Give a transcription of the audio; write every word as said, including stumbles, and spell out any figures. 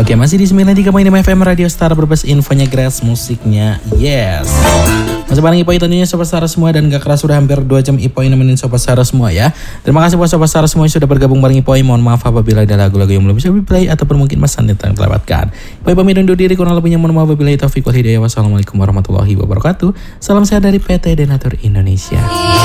Oke, masih di sembilan puluh tiga koma enam F M Radio Star berbahas infonya, grass musiknya. Yes. Masih bareng Ipoi tentunya Sobat Star semua, dan gak keras sudah hampir dua jam Ipoi nemenin Sobat Star semua ya. Terima kasih buat Sobat Star semua yang sudah bergabung bareng Ipoi. Mohon maaf apabila ada lagu-lagu yang belum bisa di-play ataupun mungkin pesan yang terlewatkan. Ipoi pamit undur diri, kurang lebihnya mohon maaf. Wabillahi taufiq wal hidayah. Wassalamualaikum warahmatullahi wabarakatuh. Salam sehat dari P T Denatur Indonesia.